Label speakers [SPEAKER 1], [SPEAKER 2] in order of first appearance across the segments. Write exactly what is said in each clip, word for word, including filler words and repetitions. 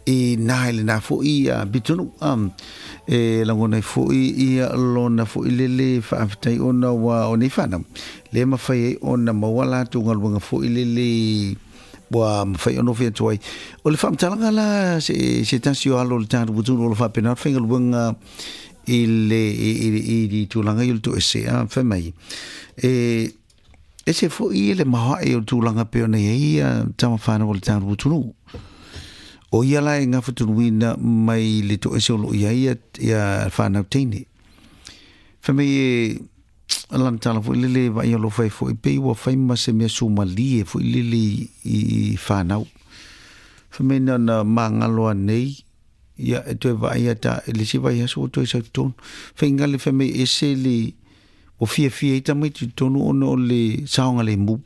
[SPEAKER 1] e nai le na fo i a bitunu am e langona fo i i lona fo i lele fa aftai ona wa oni fana le ma fai ona mawala tu ngalwanga fo i lele wa fai ono fe toi o le famtalanga la se se tasio alo le tatu butunu o le fa pena fingal wanga ile i di tulanga il tu ese a fa mai e ese fo i le maha e tulanga pe ona ia tama fana o le tatu butunu o ia la nga futuruina mai le to ese lo ia ia ia fana tini fa mai alan tala fo lele va ia lo fai fo pe wa fai ma se me sumali fo lele i fana fa mai na mangalo nei ia to va ia ta le si va ia so to sa ton fa ngale fa mai ese le o fia fia ita mai tonu ono le saunga le mu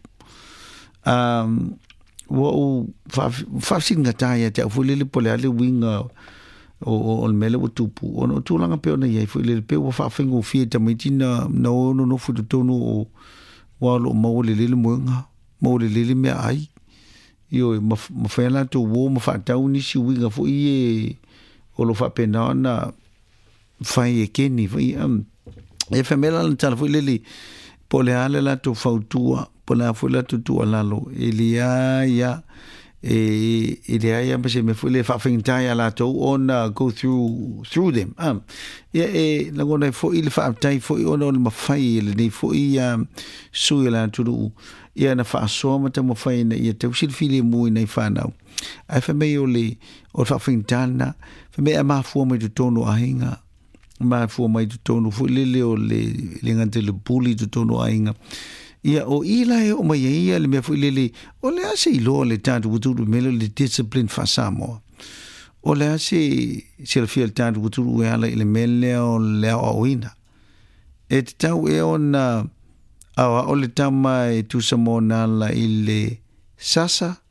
[SPEAKER 1] um wo fa fa singa taia te fu le pole ale winga o o mele o tupu o tu langa pe ona ia fu le pe wo fa fingo fie te mitina no no no fu tonu o wa lo mo le le moanga mo le le me ai io ma ma fa la to wo ma fa ta uni si winga fu ie o lo fa pena na fa ie keni fa am e fa mela la tala fu le le pole ale la to fautua pole fu la to tu alalo elia ya e elia ya se me fu le fa finta ya la to on uh, go through through them um ya e la gona fu il fa tai fu ono ma fai le ni fu ya su la to du ya na fa so ma te mo fai na ya te sil fili mu nei fa na ai fa me o le o fa finta na fa me ma fu mo to no ainga ma fu mai to tonu fu le le o le le ngante le puli to tonu ainga ia o ila e o mai ia le me fu le le o le ase i lo le tanto butu me le discipline fa samo o le ase se le fiel tanto butu e ala le mele o le o ina e tau e ona a o le tama e tu samona la ile sasa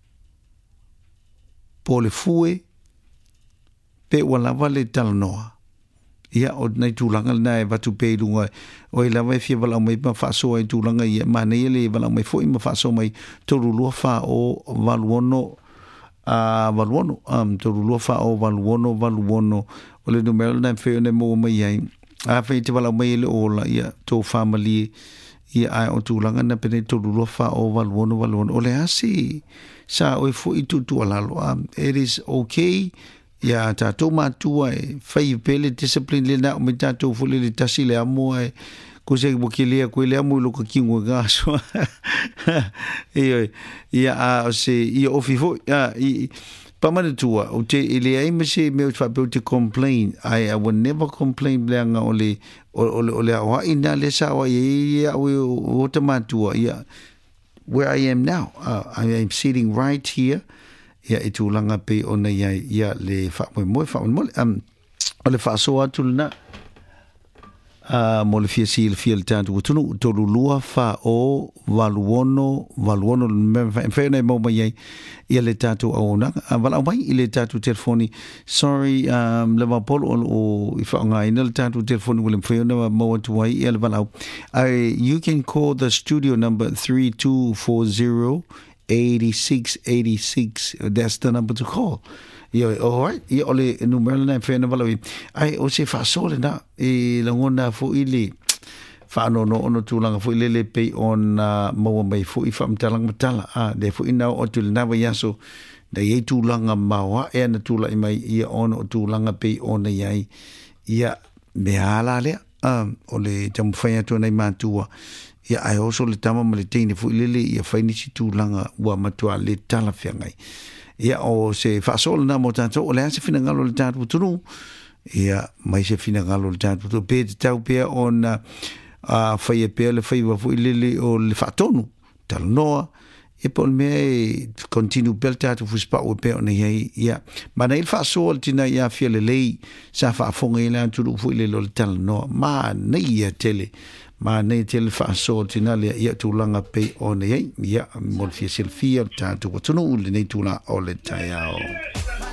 [SPEAKER 1] po le fue pe wala vale talnoa ia o nei tūlanga na e watu pei runga o i lawa e fia wala mai ma whaaso ai tūlanga ia ma nei ele wala mai fo i ma whaaso mai toru lua wha o waluono a waluono um, toru lua wha o waluono waluono o le numero na wheo ne mo mai ai a whai te wala mai ele o la ia tō whamali ia ai o tūlanga na pene toru lua wha o waluono waluono o le asi sa o i fo i tutu alalo um, it is okay ya ta to ma tua e fai pele discipline le na o me tatou fu le tasi le amo e ko se bo ke le ko le amo lo ko kingo gaso e ya a se i o fifo ya i pa ma tua o te ile ai me se me fa pe te complain I, I will never complain le nga o le o le o le wa ina le sa wa ya o o te ma tua ya where I am now uh, I am sitting right here ia e tūlanga pe ona ia ia le wha moe moe wha moe um, o le wha soa tūluna uh, mo le fia si le fia le tātu utunu tōru lua wha o waluono waluono mwhai nei mau mai ia le tātu au nanga uh, wala mai i le tātu telefoni sorry um, le wapolo o, o i wha ngai na le tātu telefoni wale mwhai ona mau atu wai ia le wala au uh, you can call the studio number three two four zero eighty-six eighty-six that's the number to call yeah all right yeah ole numero na fena valawi ai o se fa sole na e langona fo ile fa no no no tulanga fo ile le pe on mo mai fo i fam talang matala ah de fo ina o tul na va yaso de ye tulanga mawa e na tula i mai ia on o tulanga pe on ai ia me ala le um ole tam fa to nei matua ia ai oso le tama ma le teine fu ilele ia faini si tūlanga ua matua le tala whiangai. Ia o se whaasole na mo tātou o le ase whina ngalo le tātou putunu ia mai se whina ngalo le tātou putunu pē te tau pēa o na uh, whaia pēa le whaiwa fu ilele o le whaatonu tala noa e po le mea e continue pel tātou fu spa o pēa o na iai ia mana il whaasole tina ia whia le lei sa whaafonga i le anturu fu ilele o le tala noa ma nei ia tele ma nei tele fa so tina le ia tūlanga pe o nei ia mo fia silfia tātou tunu le nei tūla o le tai ao.